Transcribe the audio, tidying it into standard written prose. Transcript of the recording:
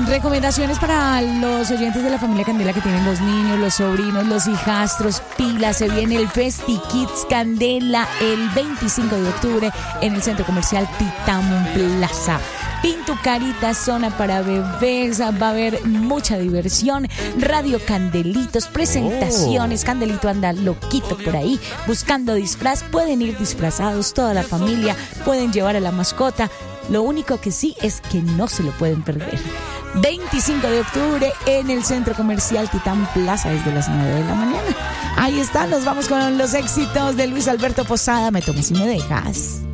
Recomendaciones para los oyentes de la familia Candela que tienen los niños, los sobrinos, los hijastros, pilas. Se viene el Festi Kids Candela el 25 de octubre en el Centro Comercial Titán Plaza. Pintu Carita, zona para bebés, va a haber mucha diversión, radio Candelitos, presentaciones, Candelito anda loquito por ahí, buscando disfraz, pueden ir disfrazados, toda la familia, pueden llevar a la mascota, lo único que sí es que no se lo pueden perder. 25 de octubre en el Centro Comercial Titán Plaza desde las 9 de la mañana. Ahí está, nos vamos con los éxitos de Luis Alberto Posada, Me tomas y me dejas.